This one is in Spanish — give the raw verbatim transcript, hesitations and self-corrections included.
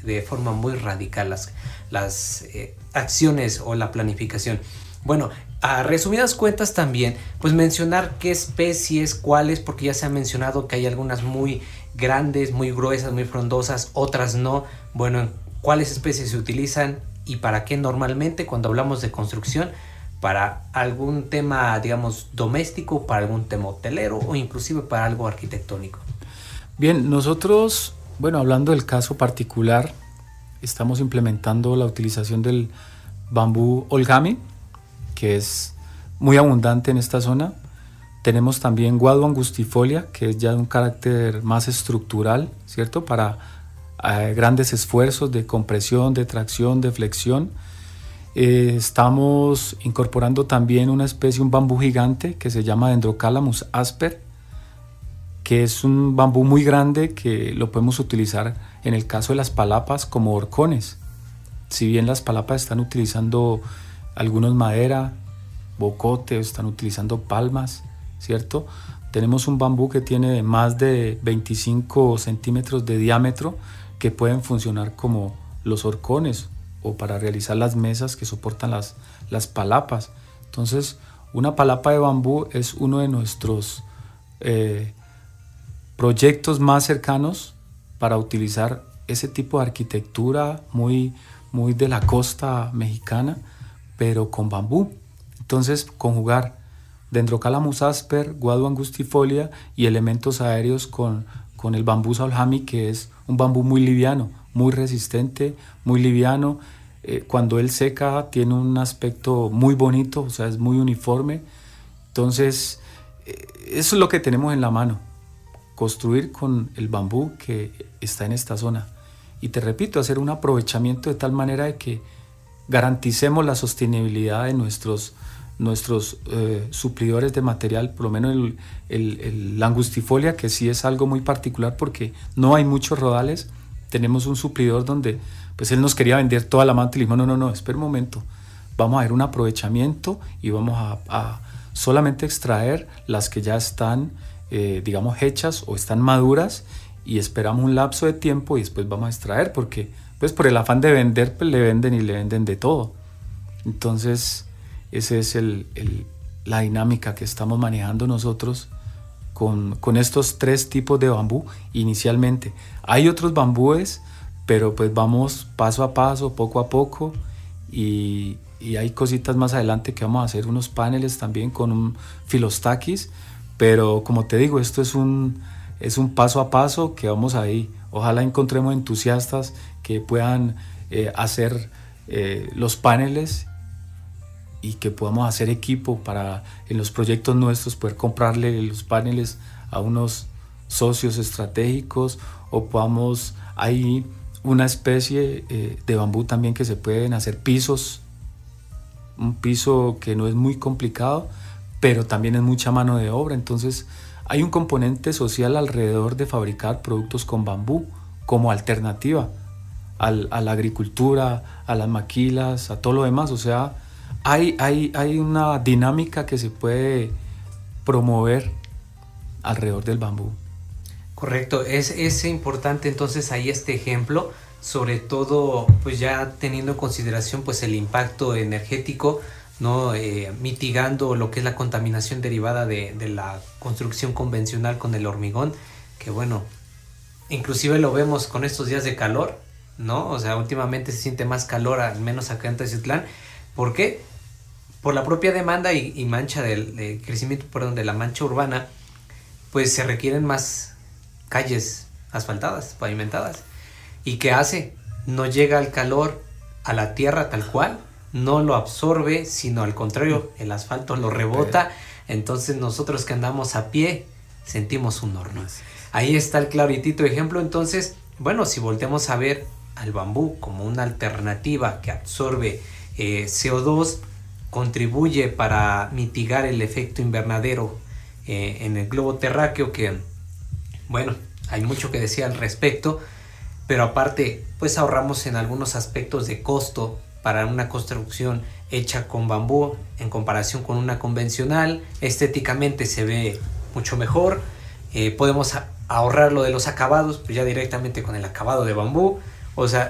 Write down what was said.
de forma muy radical las, las eh, acciones o la planificación. Bueno, a resumidas cuentas también, pues mencionar qué especies, cuáles, porque ya se ha mencionado que hay algunas muy grandes, muy gruesas, muy frondosas, otras no. Bueno, cuáles especies se utilizan y para qué normalmente cuando hablamos de construcción, para algún tema, digamos, doméstico, para algún tema hotelero o inclusive para algo arquitectónico. Bien, nosotros, bueno, hablando del caso particular, estamos implementando la utilización del bambú Olgami, que es muy abundante en esta zona. Tenemos también Guado angustifolia, que es ya de un carácter más estructural, ¿cierto? Para eh, grandes esfuerzos de compresión, de tracción, de flexión. Eh, estamos incorporando también una especie, un bambú gigante que se llama Dendrocalamus asper, que es un bambú muy grande que lo podemos utilizar en el caso de las palapas como horcones. Si bien las palapas están utilizando algunos madera, bocote, están utilizando palmas, ¿cierto? Tenemos un bambú que tiene más de veinticinco centímetros de diámetro que pueden funcionar como los horcones o para realizar las mesas que soportan las, las palapas. Entonces, una palapa de bambú es uno de nuestros eh, proyectos más cercanos para utilizar ese tipo de arquitectura muy, muy de la costa mexicana, pero con bambú. Entonces, conjugar Dendrocalamus asper, Guado angustifolia y elementos aéreos con, con el bambú Olgami, que es un bambú muy liviano, muy resistente, muy liviano. Eh, cuando él seca tiene un aspecto muy bonito, o sea, es muy uniforme. Entonces, eh, eso es lo que tenemos en la mano, construir con el bambú que está en esta zona. Y te repito, hacer un aprovechamiento de tal manera de que garanticemos la sostenibilidad de nuestros, nuestros eh, suplidores de material, por lo menos el, el, el, la angustifolia, que sí es algo muy particular porque no hay muchos rodales. Tenemos un suplidor donde pues él nos quería vender toda la manta y le dijimos, no, no, no, espera un momento, vamos a ver un aprovechamiento y vamos a, a solamente extraer las que ya están, eh, digamos, hechas o están maduras y esperamos un lapso de tiempo y después vamos a extraer porque pues por el afán de vender, pues le venden y le venden de todo. Entonces, esa es el, el, la dinámica que estamos manejando nosotros con, con estos tres tipos de bambú inicialmente. Hay otros bambúes, pero pues vamos paso a paso, poco a poco, y, y hay cositas más adelante que vamos a hacer, unos paneles también con un filostaquis, pero como te digo, esto es un, es un paso a paso que vamos ahí. Ojalá encontremos entusiastas que puedan eh, hacer eh, los paneles y que podamos hacer equipo para en los proyectos nuestros poder comprarle los paneles a unos socios estratégicos o podamos, hay una especie eh, de bambú también que se pueden hacer pisos, un piso que no es muy complicado, pero también es mucha mano de obra. Entonces hay un componente social alrededor de fabricar productos con bambú como alternativa al, a la agricultura, a las maquilas, a todo lo demás. O sea, hay, hay, hay una dinámica que se puede promover alrededor del bambú. Correcto, es, es importante entonces ahí este ejemplo, sobre todo pues ya teniendo en consideración pues el impacto energético, ¿no? Eh, mitigando lo que es la contaminación derivada de, de la construcción convencional con el hormigón, que bueno, inclusive lo vemos con estos días de calor, ¿no? O sea, últimamente se siente más calor, al menos acá en Teciutlán. ¿Por qué? Por la propia demanda y, y mancha del de crecimiento, perdón, de la mancha urbana, pues se requieren más calles asfaltadas, pavimentadas. ¿Y qué hace? No llega el calor a la tierra tal cual, no lo absorbe, sino al contrario, el asfalto lo rebota. Entonces nosotros que andamos a pie sentimos un horno. Ahí está el claritito ejemplo. Entonces, bueno, si volteamos a ver al bambú como una alternativa que absorbe eh, C O dos, contribuye para mitigar el efecto invernadero eh, en el globo terráqueo, que bueno, hay mucho que decir al respecto, pero aparte pues ahorramos en algunos aspectos de costo para una construcción hecha con bambú en comparación con una convencional. Estéticamente se ve mucho mejor, eh, podemos ahorrar lo de los acabados, pues ya directamente con el acabado de bambú. O sea,